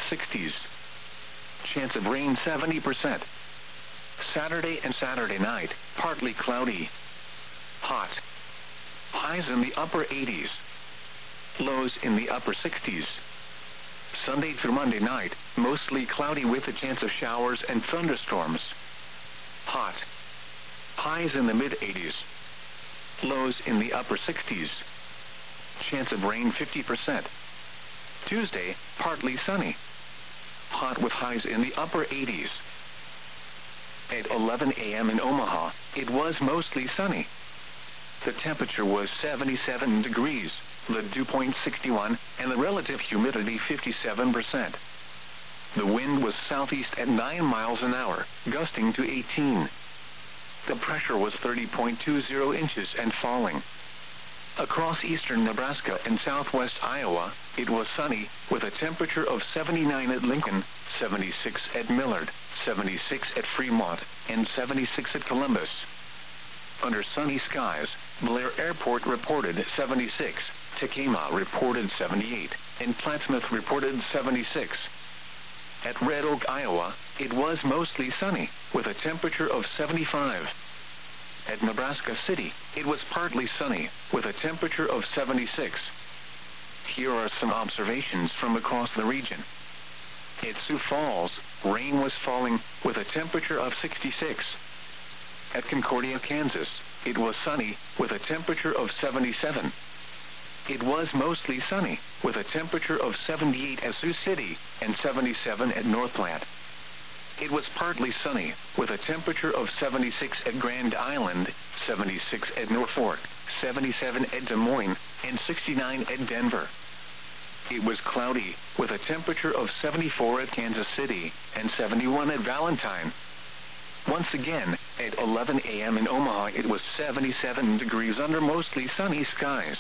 60s. Chance of rain 70%. Saturday and Saturday night, partly cloudy. Hot. Highs in the upper 80s. Lows in the upper 60s. Sunday through Monday night, mostly cloudy with a chance of showers and thunderstorms. Hot. Highs in the mid-80s. Lows in the upper 60s. Chance of rain 50%. Tuesday, partly sunny. Hot with highs in the upper 80s. At 11 a.m. in Omaha, it was mostly sunny. The temperature was 77 degrees, the dew point 61, and the relative humidity 57%. The wind was southeast at 9 miles an hour, gusting to 18. The pressure was 30.20 inches and falling. Across eastern Nebraska and southwest Iowa, it was sunny, with a temperature of 79 at Lincoln, 76 at Millard, 76 at Fremont, and 76 at Columbus. Under sunny skies, Blair Airport reported 76, Tekamah reported 78, and Plattsmouth reported 76. At Red Oak, Iowa, it was mostly sunny, with a temperature of 75. At Nebraska City, it was partly sunny, with a temperature of 76. Here are some observations from across the region. At Sioux Falls, rain was falling, with a temperature of 66. At Concordia, Kansas, it was sunny, with a temperature of 77. It was mostly sunny, with a temperature of 78 at Sioux City and 77 at North Platte. It was partly sunny, with a temperature of 76 at Grand Island, 76 at Norfolk, 77 at Des Moines, and 69 at Denver. It was cloudy, with a temperature of 74 at Kansas City and 71 at Valentine. Once again, at 11 a.m. in Omaha, it was 77 degrees under mostly sunny skies.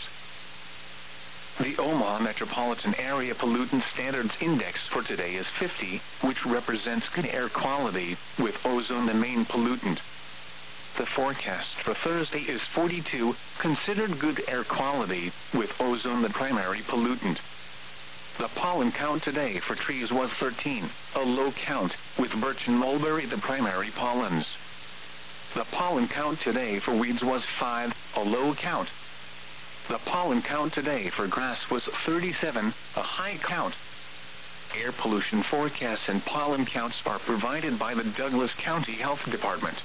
The Omaha Metropolitan Area Pollutant Standards Index for today is 50, which represents good air quality, with ozone the main pollutant. The forecast for Thursday is 42, considered good air quality, with ozone the primary pollutant. The pollen count today for trees was 13, a low count, with birch and mulberry the primary pollens. The pollen count today for weeds was 5, a low count. The pollen count today for grass was 37, a high count. Air pollution forecasts and pollen counts are provided by the Douglas County Health Department.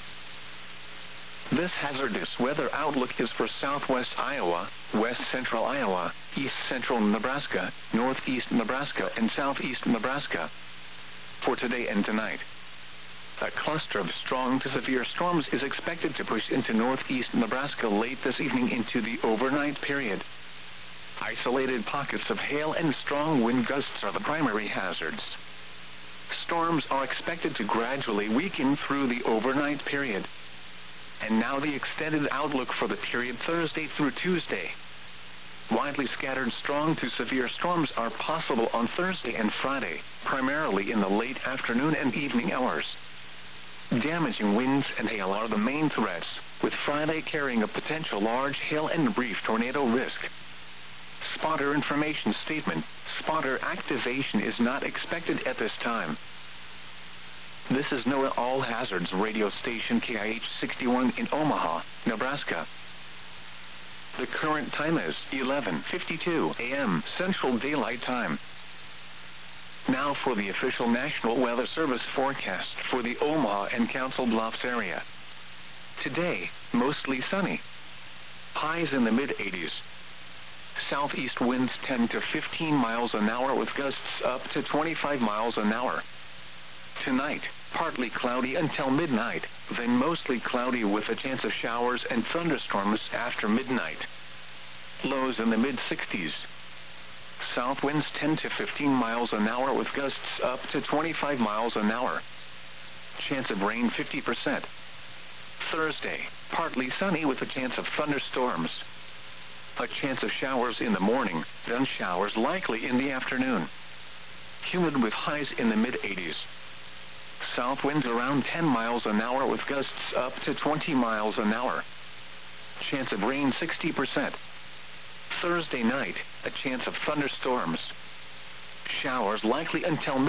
This hazardous weather outlook is for southwest Iowa, west central Iowa, east central Nebraska, northeast Nebraska, and southeast Nebraska. For today and tonight, a cluster of strong to severe storms is expected to push into northeast Nebraska late this evening into the overnight period. Isolated pockets of hail and strong wind gusts are the primary hazards. Storms are expected to gradually weaken through the overnight period. And now the extended outlook for the period Thursday through Tuesday. Widely scattered strong to severe storms are possible on Thursday and Friday, primarily in the late afternoon and evening hours. Damaging winds and hail are the main threats, with Friday carrying a potential large hail and brief tornado risk. Spotter information statement: spotter activation is not expected at this time. This is NOAA All Hazards radio station KIH 61 in Omaha, Nebraska. The current time is 11:52 a.m. Central Daylight Time. Now for the official National Weather Service forecast for the Omaha and Council Bluffs area. Today, mostly sunny. Highs in the mid-80s. Southeast winds 10 to 15 miles an hour with gusts up to 25 miles an hour. Tonight, partly cloudy until midnight, then mostly cloudy with a chance of showers and thunderstorms after midnight. Lows in the mid-60s. South winds 10 to 15 miles an hour with gusts up to 25 miles an hour. Chance of rain 50%. Thursday, partly sunny with a chance of thunderstorms. A chance of showers in the morning, then showers likely in the afternoon. Humid with highs in the mid-80s. South winds around 10 miles an hour with gusts up to 20 miles an hour. Chance of rain 60%. Thursday night, a chance of thunderstorms. Showers likely until midnight.